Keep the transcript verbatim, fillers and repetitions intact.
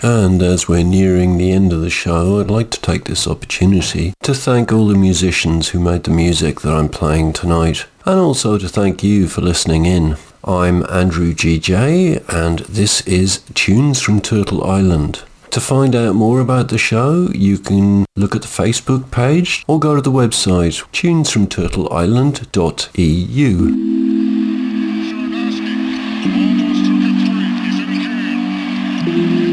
And as we're nearing the end of the show, I'd like to take this opportunity to thank all the musicians who made the music that I'm playing tonight, and also to thank you for listening in. I'm Andrew G J, and this is Tunes from Turtle Island. To find out more about the show, you can look at the Facebook page or go to the website tunes from turtle island dot e u. Almost took a point. He's in a jam.